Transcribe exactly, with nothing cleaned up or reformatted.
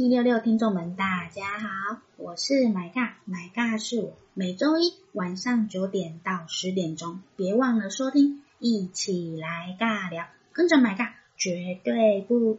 T 六六 听众们大家好，我是买尬，买尬是我，每周一晚上九点到十点钟，别忘了收听，一起来尬聊，跟着买尬绝对不